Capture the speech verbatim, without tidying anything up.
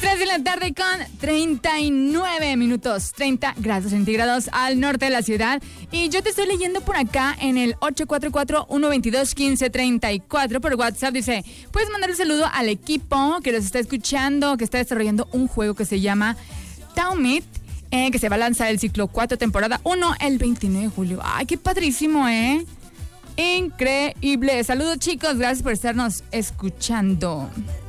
tres de la tarde con treinta y nueve minutos, treinta grados centígrados al norte de la ciudad. Y yo te estoy leyendo por acá en el ocho cuatro cuatro, uno dos dos, uno cinco tres cuatro por WhatsApp. Dice, puedes mandar un saludo al equipo que los está escuchando, que está desarrollando un juego que se llama Taumit, eh, que se va a lanzar el ciclo cuatro, temporada uno, el veintinueve de julio. Ay, qué padrísimo, ¿eh? Increíble. Saludos, chicos, gracias por estarnos escuchando.